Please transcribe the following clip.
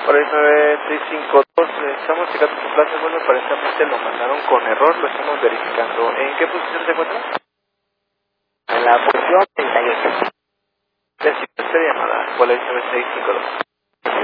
Por el 9652, estamos checando su plaza, bueno, aparentemente lo mandaron con error, lo estamos verificando. ¿En qué posición se encuentra? En la posición 38. Recibe usted llamada por el 9652.